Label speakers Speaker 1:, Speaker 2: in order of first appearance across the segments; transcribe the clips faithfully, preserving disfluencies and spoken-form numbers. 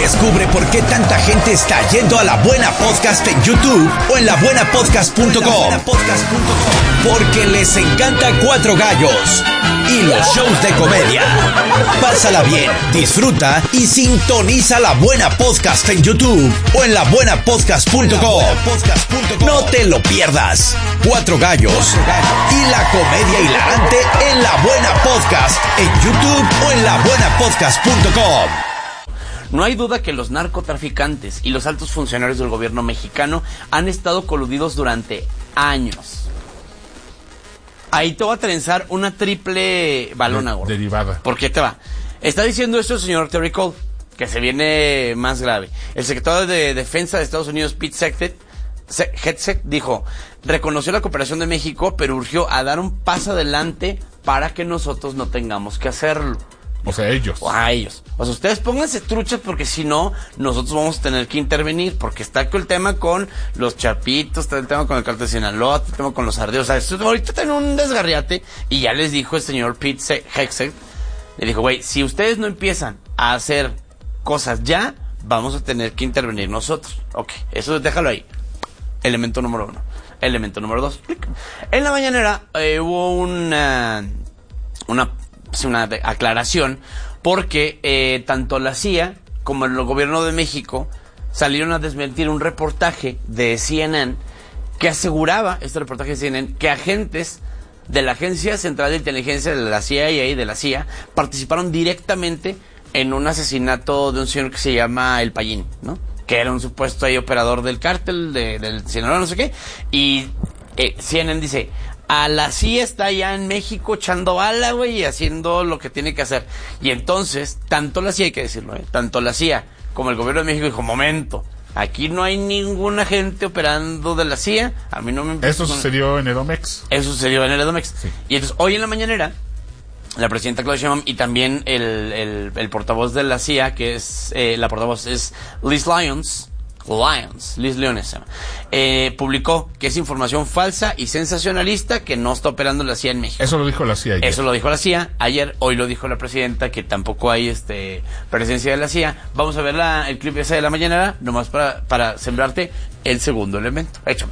Speaker 1: Descubre por qué tanta gente está yendo a La Buena Podcast en YouTube o en la buena podcast punto com. Porque les encanta Cuatro Gallos y los shows de comedia. Pásala bien, disfruta y sintoniza La Buena Podcast en YouTube o en la buena podcast punto com. No te lo pierdas. Cuatro Gallos y la comedia hilarante en La Buena Podcast en YouTube o en la buena podcast punto com.
Speaker 2: No hay duda que los narcotraficantes y los altos funcionarios del gobierno mexicano han estado coludidos durante años. Ahí te voy a trenzar una triple balona,
Speaker 3: De,
Speaker 2: gordo.
Speaker 3: derivada.
Speaker 2: ¿Por qué te va? Está diciendo esto el señor Terry Cole, que se viene más grave. El secretario de Defensa de Estados Unidos, Pete Hegseth, dijo, reconoció la cooperación de México, pero urgió a dar un paso adelante para que nosotros no tengamos que hacerlo.
Speaker 3: O sea, ellos.
Speaker 2: O a ellos. O sea, ustedes pónganse truchas porque si no, nosotros vamos a tener que intervenir. Porque está el tema con los chapitos, está el tema con el cartel de Sinaloa, está el tema con los ardeos. O sea, esto, ahorita tienen un desgarriate. Y ya les dijo el señor Pete Hegseth, le dijo, güey, si ustedes no empiezan a hacer cosas ya, vamos a tener que intervenir nosotros. Ok, eso déjalo ahí. Elemento número uno. Elemento número dos. En la mañanera eh, hubo una... una una aclaración porque eh, tanto la C I A como el gobierno de México salieron a desmentir un reportaje de C N N que aseguraba, este reportaje de C N N, que agentes de la Agencia Central de Inteligencia de la C I A y de la C I A participaron directamente en un asesinato de un señor que se llama El Payín, ¿no? Que era un supuesto ahí operador del cártel de, del Sinaloa, no sé qué, y eh, C N N dice, a la C I A está allá en México echando bala, güey, y haciendo lo que tiene que hacer. Y entonces, tanto la C I A, hay que decirlo, ¿eh? Tanto la C I A como el gobierno de México dijo, momento, aquí no hay ningún agente operando de la C I A, a mí no me...
Speaker 3: Eso sucedió en Edomex.
Speaker 2: Eso sucedió en el Edomex.
Speaker 3: Sí.
Speaker 2: Y entonces, hoy en la mañanera, la presidenta Claudia Sheinbaum y también el, el, el portavoz de la C I A, que es, eh, la portavoz es Liz Lyons, Lyons, Liz Leones, eh, publicó que es información falsa y sensacionalista que no está operando la C I A en México.
Speaker 3: Eso lo dijo la C I A ayer.
Speaker 2: Eso lo dijo la C I A ayer, hoy lo dijo la presidenta, que tampoco hay este presencia de la C I A. Vamos a ver la, el clip ese de la mañanera, nomás para, para sembrarte el segundo elemento. Échame.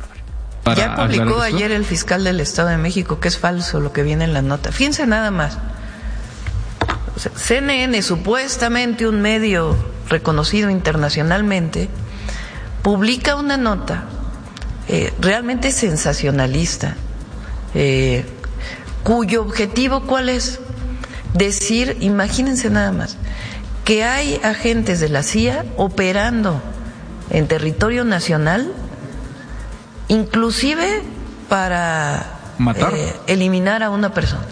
Speaker 4: Ya publicó ayer el fiscal del Estado de México que es falso lo que viene en la nota. Fíjense nada más. O sea, C N N, supuestamente un medio reconocido internacionalmente, publica una nota eh, realmente sensacionalista, eh, cuyo objetivo, ¿cuál es? Decir, imagínense nada más, que hay agentes de la C I A operando en territorio nacional, inclusive para
Speaker 5: matar,
Speaker 4: eh, eliminar a una persona.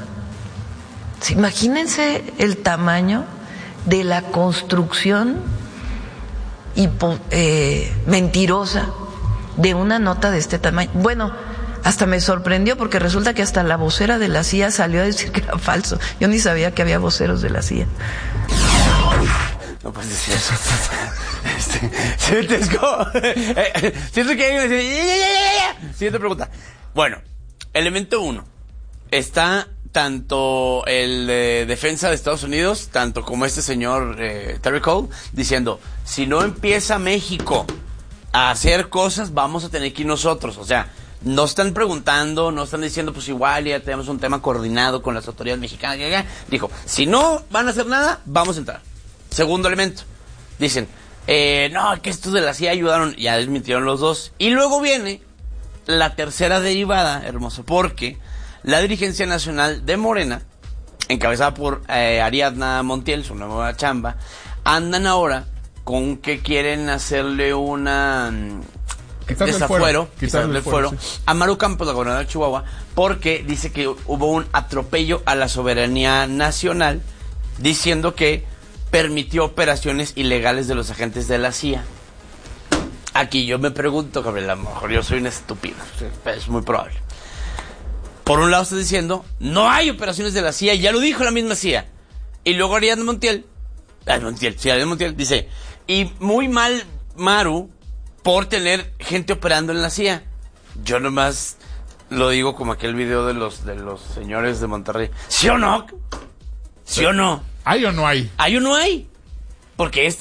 Speaker 4: Imagínense el tamaño de la construcción Hipo, eh, mentirosa de una nota de este tamaño. Bueno, hasta me sorprendió porque resulta que hasta la vocera de la C I A salió a decir que era falso. Yo ni sabía que había voceros de la C I A.
Speaker 2: No puedes decir eso. Este, es como, eh, siento que hay una... Siguiente pregunta. Bueno, elemento uno. Está tanto el eh, defensa de Estados Unidos, tanto como este señor eh, Terry Cole, diciendo, si no empieza México a hacer cosas, vamos a tener que ir nosotros. O sea, no están preguntando, no están diciendo, pues igual ya tenemos un tema coordinado con las autoridades mexicanas. Ya, ya. Dijo, si no van a hacer nada, vamos a entrar. Segundo elemento, dicen, eh, no, que estos de la C I A ayudaron, ya desmintieron los dos. Y luego viene la tercera derivada, hermoso, porque la dirigencia nacional de Morena, encabezada por eh, Ariadna Montiel, su nueva chamba, andan ahora con que quieren hacerle una
Speaker 3: quitarle
Speaker 2: desafuero,
Speaker 3: el quitarle el fuero,
Speaker 2: fuero
Speaker 3: sí.
Speaker 2: a Maru Campos, la gobernadora de Chihuahua, porque dice que hubo un atropello a la soberanía nacional, diciendo que permitió operaciones ilegales de los agentes de la C I A. Aquí yo me pregunto, Gabriel, a lo mejor yo soy un estúpido, es muy probable. Por un lado está diciendo, no hay operaciones de la C I A, ya lo dijo la misma C I A. Y luego Ariadna Montiel, ah, Montiel, sí, Ariadna Montiel dice, y muy mal Maru por tener gente operando en la C I A. Yo nomás lo digo como aquel video de los de los señores de Monterrey. ¿Sí o no? ¿Sí o no?
Speaker 3: ¿Hay o no hay?
Speaker 2: ¿Hay o no hay? Porque este